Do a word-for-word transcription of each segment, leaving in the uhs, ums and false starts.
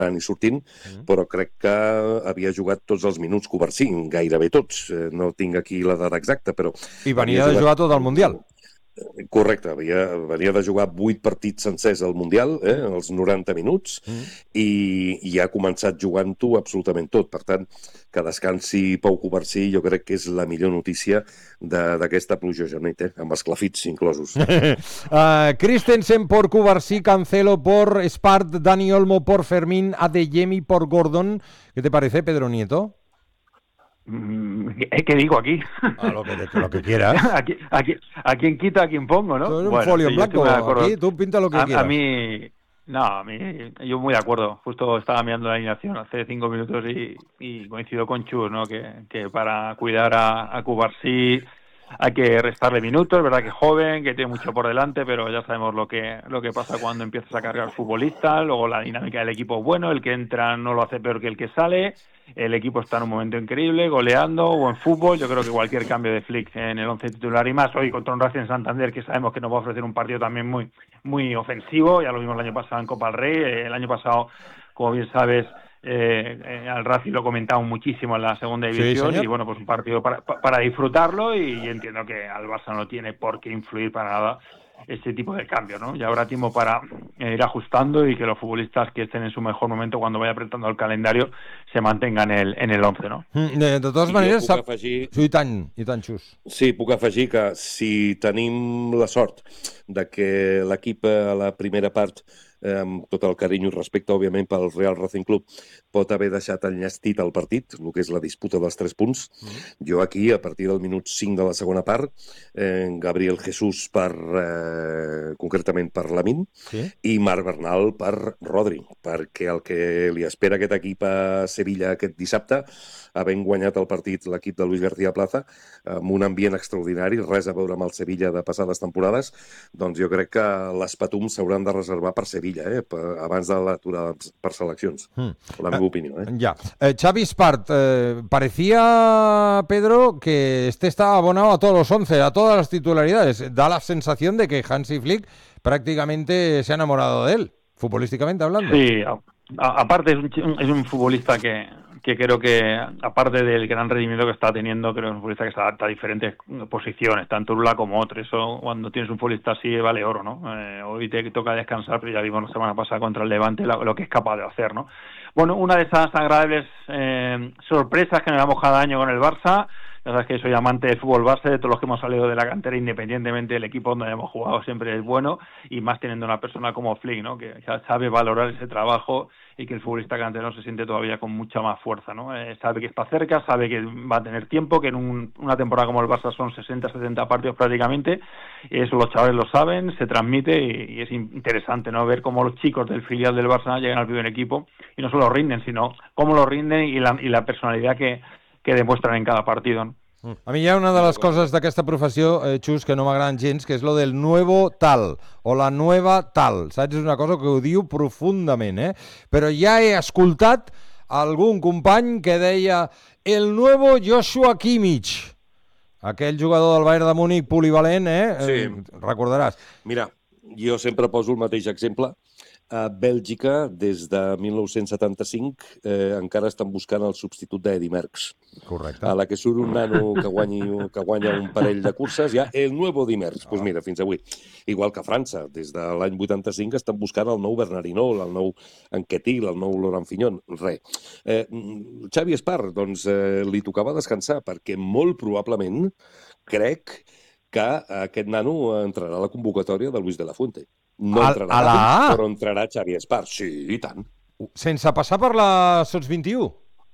i sortint, mm. però crec que havia jugat tots els minuts Covarsí, gairebé tots. No tinc aquí la data exacta, però... I venia de jugar tot el Mundial. Correcte, havia, venia de jugar vuit partits sencers al Mundial, eh, els noranta minuts, mm. i, i ha començat jugant-ho absolutament tot. Per tant, que descansi Pau Covarsí jo crec que és la millor notícia d'aquesta plujosa nit, eh, amb esclafits inclosos. uh, Christensen por Covarsí, Cancelo por Spart, Dani Olmo por Fermín, Adeyemi por Gordon. ¿Qué te parece, Pedro Nieto? ¿Qué digo aquí? Ah, lo, que, lo que quieras. Aquí, aquí, ¿A quién quita, a quién pongo, no? Tú eres un bueno, folio en sí, blanco, aquí tú pinta lo que a, quieras. A mí, no, a mí, yo muy de acuerdo. Justo estaba mirando la alineación hace cinco minutos y, y coincido con Chus, ¿no? Que, que para cuidar a, a Covarsí hay que restarle minutos, es verdad que es joven, que tiene mucho por delante, pero ya sabemos lo que lo que pasa cuando empiezas a cargar futbolistas, luego la dinámica del equipo es bueno, el que entra no lo hace peor que el que sale, el equipo está en un momento increíble, goleando, buen fútbol, yo creo que cualquier cambio de Flick en el once titular y más, hoy contra un Racing Santander que sabemos que nos va a ofrecer un partido también muy muy ofensivo, ya lo vimos el año pasado en Copa del Rey, el año pasado, como bien sabes, Eh, eh, al Racing lo comentamos muchísimo en la segunda división, sí, y bueno, pues un partido para, para disfrutarlo, y, y entiendo que al Barça no tiene por qué influir para nada este tipo de cambio, ¿no? Ya habrá tiempo para eh, ir ajustando y que los futbolistas que estén en su mejor momento cuando vaya apretando el calendario se mantengan en el, en el once, ¿no? De, de totes I maneres... puc afegir... Sí, i tant, i tant, Xus. Sí, puc afegir que si tenim la sort de que l'equip a la primera part, eh, amb tot el carinyo i respecte, òbviament, pel Real Racing Club, pot haver deixat enllestit el partit, el que és la disputa dels tres punts. Mm. Jo aquí, a partir del minut cinc de la segona part, eh, Gabriel Jesús per, eh, concretament per Lamine, sí? I Marc Bernal per Rodri, perquè el que li espera aquest equip a Sevilla aquest dissabte, havent guanyat el partit l'equip de Luis García Plaza, amb un ambient extraordinari, res a veure amb el Sevilla de passades temporades, doncs jo crec que les patums s'hauran de reservar per Sevilla, eh, per, abans de l'aturada per seleccions. Mm. La meva opinió, ¿eh? Ya. Eh, Xavi Espart, eh, parecía, Pedro, que este está abonado a todos los once, a todas las titularidades. Da la sensación de que Hansi Flick prácticamente se ha enamorado de él, futbolísticamente hablando. Sí, a, a, aparte es un, es un futbolista que, que creo que, aparte del gran rendimiento que está teniendo, creo que es un futbolista que se adapta a diferentes posiciones, tanto una como otra. Eso, cuando tienes un futbolista así, vale oro, ¿no? Eh, hoy te toca descansar, pero ya vimos la semana pasada contra el Levante lo, lo que es capaz de hacer, ¿no? Bueno, una de esas agradables eh, sorpresas que nos damos cada año con el Barça. Ya sabes que soy amante del fútbol base, de todos los que hemos salido de la cantera, independientemente del equipo donde hayamos jugado, siempre es bueno, y más teniendo una persona como Flick, ¿no? Que sabe valorar ese trabajo y que el futbolista canterano se siente todavía con mucha más fuerza, ¿no? Eh, sabe que está cerca, sabe que va a tener tiempo, que en un, una temporada como el Barça son sesenta, setenta partidos prácticamente, y eso los chavales lo saben, se transmite, y, y es interesante, ¿no? Ver cómo los chicos del filial del Barça llegan al primer equipo y no solo rinden, sino cómo lo rinden y la, y la personalidad que que demuestran en cada partido, ¿no? A mi hi ha una de les coses d'aquesta professió, eh, Xus, que no m'agraden gens, que és lo del nuevo tal, o la nueva tal, saps? És una cosa que ho diu profundament, eh? Però ja he escoltat algun company que deia el nuevo Joshua Kimmich, aquell jugador del Bayern de Múnich polivalent, eh? Sí. Eh, recordaràs. Mira, jo sempre poso el mateix exemple. A Bèlgica, des de mil nou-cents setanta-cinc, eh, encara estan buscant el substitut d'Eddy Merckx. Correcte. A la que surt un nano que, guanyi, que guanya un parell de curses, ja el nuevo Eddy Merckx. Doncs pues mira, fins avui. Igual que a França, des de l'any vuitanta-cinc estan buscant el nou Bernard Hinault, el nou Anquetil, el nou Laurent Fignon. Res. Eh, Xavi Espart, doncs, eh, li tocava descansar, perquè molt probablement crec que aquest nano entrarà a la convocatòria de Luis de la Fuente. No entrarà, a la A? Però entrarà Xavi Espart. Sí, i tant. Sense passar per la Sots vint-i-u?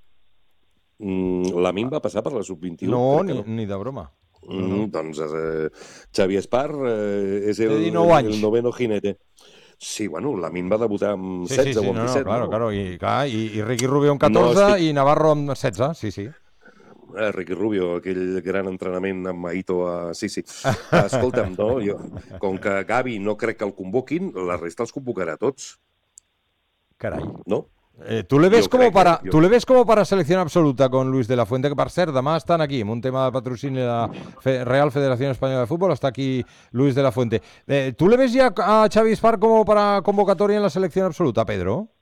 Mm, la Min va passar per la sub vint-i-u. No, ni, no. ni de broma. Mm, no. Doncs eh, Xavi Espart eh, és el, el noveno jinete. Sí, bueno, la Min va debutar amb sí, setze sí, sí, o amb no, disset. No, claro, no? claro, i, clar, i, i Ricky Rubio amb catorze no, estic... i Navarro amb setze, sí, sí. Eh, Ricky Rubio, aquell gran entrenament amb Aito a... Sí, sí. Escolta'm, no, jo, com que Gavi no crec que el convoquin, la resta els convocarà tots. Caray. No? Eh, ¿tú, le ves como para, yo... ¿Tú le ves como para selección absoluta con Luis de la Fuente? Que per cert, demà estan aquí, en un tema de patrocini de la Fe Real Federación Española de Fútbol, está aquí Luis de la Fuente. Eh, ¿Tú le ves ya a Xavi Espart como para convocatoria en la selección absoluta, Pedro?